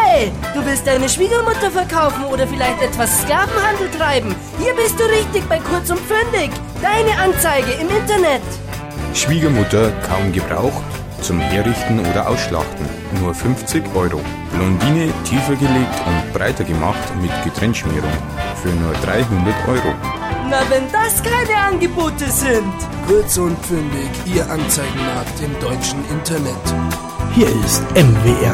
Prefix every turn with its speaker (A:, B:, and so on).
A: Hey, du willst deine Schwiegermutter verkaufen oder vielleicht etwas Sklavenhandel treiben? Hier bist du richtig bei Kurz und Fündig. Deine Anzeige im Internet.
B: Schwiegermutter kaum gebraucht, zum Herrichten oder Ausschlachten. Nur 50 Euro. Blondine tiefer gelegt und breiter gemacht mit Getränkschmierung. Für nur 300 Euro.
A: Na, wenn das keine Angebote sind.
C: Kurz und Fündig, Ihr Anzeigenmarkt im deutschen Internet.
D: Hier ist MWR